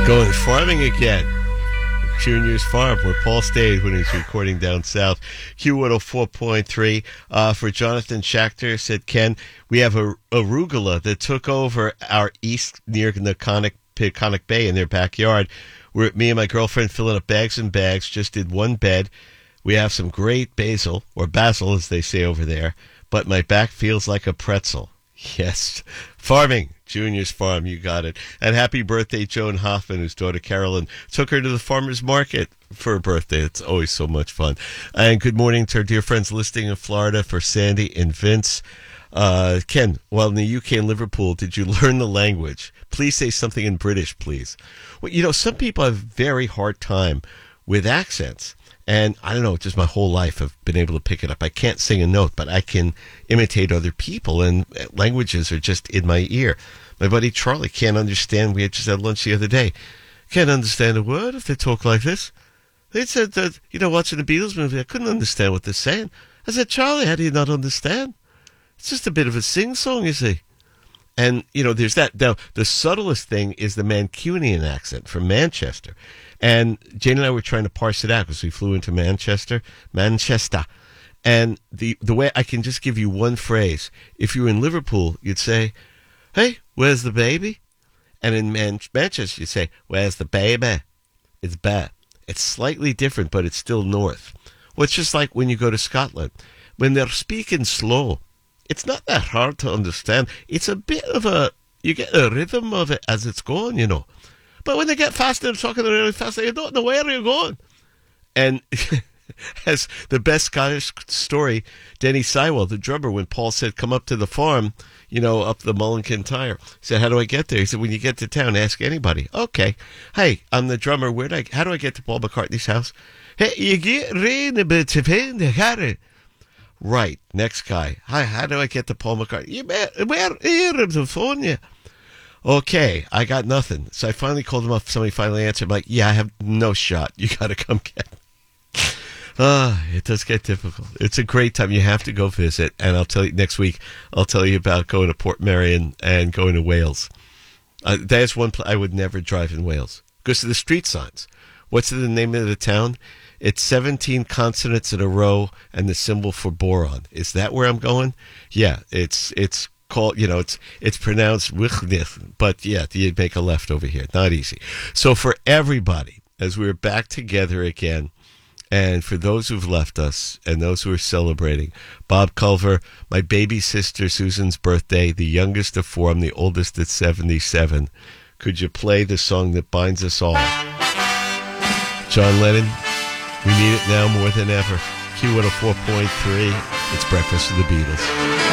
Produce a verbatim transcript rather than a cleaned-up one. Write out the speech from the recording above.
Going farming again. Junior's Farm, where Paul stayed when he was recording down south. Q one oh four point three. Uh, for Jonathan Schachter, said Ken, we have a arugula that took over our east near Peconic, Peconic Bay in their backyard. We're me and my girlfriend filling up bags and bags, just did one bed. We have some great basil, or basil as they say over there, but my back feels like a pretzel. Yes. Farming. Junior's Farm, you got it. And happy birthday, Joan Hoffman, whose daughter Carolyn took her to the farmer's market for her birthday. It's always so much fun. And good morning to our dear friends listening in Florida, for Sandy and Vince. Uh, Ken, while in the U K and Liverpool, did you learn the language? Please say something in British, please. Well, you know, some people have a very hard time with accents. And I don't know, just my whole life I've been able to pick it up. I can't sing a note, but I can imitate other people, and languages are just in my ear. My buddy Charlie can't understand. We had just had lunch the other day. Can't understand a word if they talk like this. They said that, you know, watching the Beatles movie, I couldn't understand what they're saying. I said, Charlie, how do you not understand? It's just a bit of a sing-song, you see. And, you know, there's that. Now, the subtlest thing is the Mancunian accent from Manchester. And Jane and I were trying to parse it out because we flew into Manchester, Manchester. And the the way I can just give you one phrase. If you were in Liverpool, you'd say, hey, where's the baby? And in Man- Manchester, you'd say, where's the baby? It's ba. It's slightly different, but it's still north. Well, it's just like when you go to Scotland. When they're speaking slow, it's not that hard to understand. It's a bit of a, you get the rhythm of it as it's going, you know. But when they get faster and talking really fast, you don't know where you're going. And as the best Scottish story, Denny Sywell, the drummer, when Paul said, come up to the farm, you know, up the Mullinkin Tire. He said, how do I get there? He said, when you get to town, ask anybody. Okay. Hey, I'm the drummer. Where do I, how do I get to Paul McCartney's house? Hey, you get rain a bit to pay the carry. Right. Next guy. Hi, how do I get to Paul McCartney? You better, where here on the phone, you? Okay, I got nothing. So I finally called him up. Somebody finally answered. I'm like, yeah, I have no shot. You got to come get me. Ah, it does get difficult. It's a great time. You have to go visit. And I'll tell you next week, I'll tell you about going to Portmeirion and going to Wales. Uh, that's one place I would never drive in Wales because of the street signs. What's the name of the town? It's seventeen consonants in a row and the symbol for boron. Is that where I'm going? Yeah, it's it's called, you know, it's it's pronounced Wichnith, but yeah, you make a left over here. Not easy. So for everybody, as we're back together again, and for those who've left us and those who are celebrating, Bob Culver, my baby sister Susan's birthday, the youngest of four, I'm the oldest at seventy-seven. Could you play the song that binds us all? John Lennon, we need it now more than ever. Q one oh four point three, it's Breakfast with the Beatles.